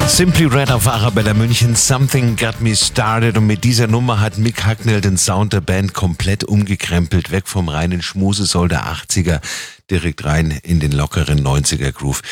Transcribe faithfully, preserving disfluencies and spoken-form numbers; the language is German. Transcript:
Simply Red auf Arabella München, Something Got Me Started, und mit dieser Nummer hat Mick Hucknall den Sound der Band komplett umgekrempelt, weg vom reinen Schmusesoll der achtziger, direkt rein in den lockeren neunziger Groove.